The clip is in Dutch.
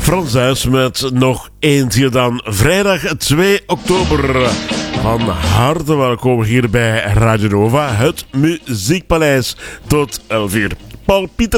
Frans Duis met nog eentje dan. Vrijdag 2 oktober. Van harte welkom hier bij Radio Nova, het Muziekpaleis. Tot 11 uur. Paul Pieters.